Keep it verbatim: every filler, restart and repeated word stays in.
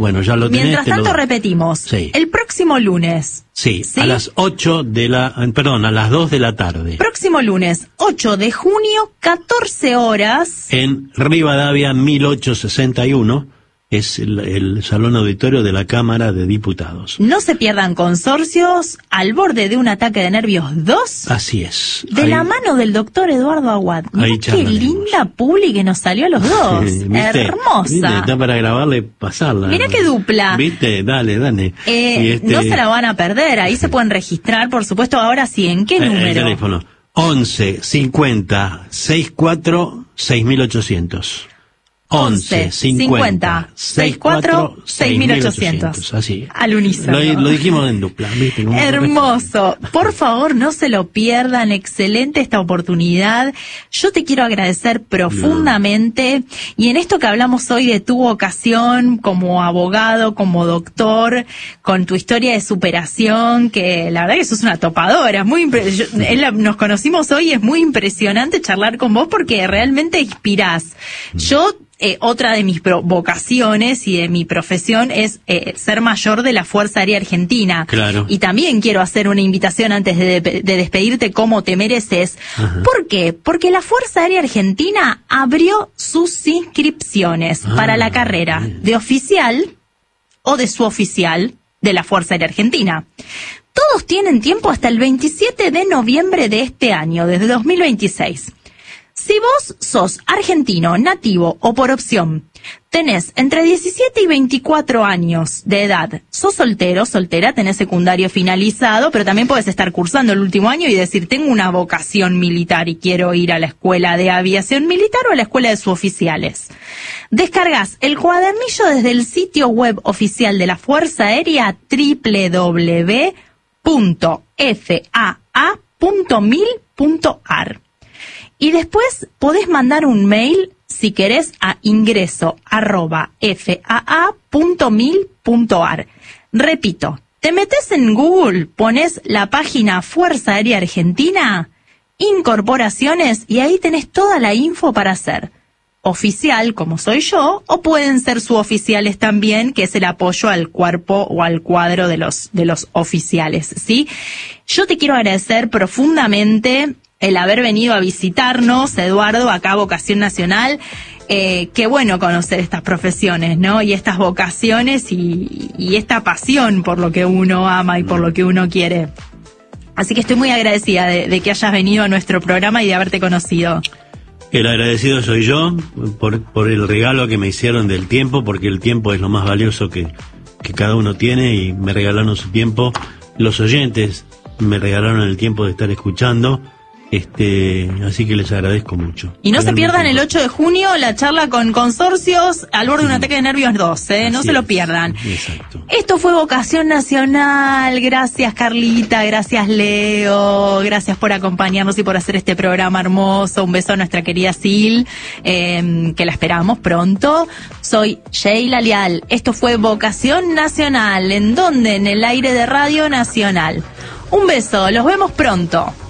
Bueno, ya lo tenés. Mientras tanto, lo... repetimos. Sí. El próximo lunes. Sí, ¿sí? a las ocho de la... Perdón, a las dos de la tarde. Próximo lunes, ocho de junio, catorce horas. En Rivadavia mil ochocientos sesenta y uno. Es el, el salón auditorio de la Cámara de Diputados. No se pierdan Consorcios, al borde de un ataque de nervios dos. Así es. De ahí, la mano del doctor Eduardo Aguad. Mirá qué linda publi que nos salió a los dos. ¿Viste? Hermosa. ¿Viste? Está para grabarla y pasarla. Mirá qué dupla. ¿Viste? Dale, dale. Eh, y este... No se la van a perder. Ahí se pueden registrar, por supuesto. Ahora sí, ¿en qué eh, número? El teléfono. once cincuenta sesenta y cuatro seis mil ochocientos. once cincuenta sesenta y cuatro seis mil ochocientos. Así. Al unísono. Lo, lo dijimos en dupla, ¿viste? Hermoso. Por favor, no se lo pierdan. Excelente esta oportunidad. Yo te quiero agradecer profundamente. No. Y en esto que hablamos hoy de tu vocación como abogado, como doctor, con tu historia de superación, que la verdad que sos una topadora. Muy impre- yo, él, nos conocimos hoy, es muy impresionante charlar con vos porque realmente inspirás. Yo Eh, otra de mis pro- vocaciones y de mi profesión es eh, ser mayor de la Fuerza Aérea Argentina. Claro. Y también quiero hacer una invitación antes de, de, de despedirte como te mereces. Ajá. ¿Por qué? Porque la Fuerza Aérea Argentina abrió sus inscripciones ah, para la carrera bien. de oficial o de suboficial de la Fuerza Aérea Argentina. Todos tienen tiempo hasta el veintisiete de noviembre de este año, desde dos mil veintiséis. Si vos sos argentino, nativo o por opción, tenés entre diecisiete y veinticuatro años de edad, sos soltero, soltera, tenés secundario finalizado, pero también podés estar cursando el último año y decir, tengo una vocación militar y quiero ir a la escuela de aviación militar o a la escuela de suboficiales. Descargás el cuadernillo desde el sitio web oficial de la Fuerza Aérea doble u doble u doble u punto f a a punto mil punto a r. Y después podés mandar un mail, si querés, a ingreso arroba f a a punto mil punto a r. Repito, te metés en Google, pones la página Fuerza Aérea Argentina, incorporaciones, y ahí tenés toda la info para hacer oficial, como soy yo, o pueden ser suboficiales también, que es el apoyo al cuerpo o al cuadro de los, de los oficiales, ¿sí? Yo te quiero agradecer profundamente el haber venido a visitarnos, Eduardo, acá a Vocación Nacional. Eh, qué bueno conocer estas profesiones, ¿no? Y estas vocaciones y, y esta pasión por lo que uno ama y por lo que uno quiere. Así que estoy muy agradecida de, de que hayas venido a nuestro programa y de haberte conocido. El agradecido soy yo por, por el regalo que me hicieron del tiempo, porque el tiempo es lo más valioso que, que cada uno tiene, y me regalaron su tiempo. Los oyentes me regalaron el tiempo de estar escuchando. Este, así que les agradezco mucho. Y no se pierdan el ocho de junio la charla con Consorcios al borde de un ataque de nervios dos, ¿eh? No se lo pierdan. Exacto. Esto fue Vocación Nacional. Gracias, Carlita, gracias, Leo, gracias por acompañarnos y por hacer este programa hermoso. Un beso a nuestra querida Sil, eh, que la esperamos pronto. Soy Sheila Leal. Esto fue Vocación Nacional. ¿En dónde? En el aire de Radio Nacional. Un beso, los vemos pronto.